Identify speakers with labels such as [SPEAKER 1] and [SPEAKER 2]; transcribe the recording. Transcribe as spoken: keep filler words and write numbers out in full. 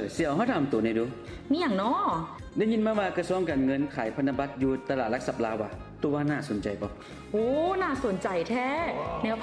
[SPEAKER 1] เสี่ยวเขาทำตัวนี้ดู
[SPEAKER 2] มีอย่างน้อ
[SPEAKER 1] ได้ยินมาว่ากระทรวงการเงินขายพันธบัตรอยู่ตลาดหลักทรัพย์ลาวอะตัวว่าน่าสนใจป่ะ
[SPEAKER 2] โอ้น่าสนใจแท้แนว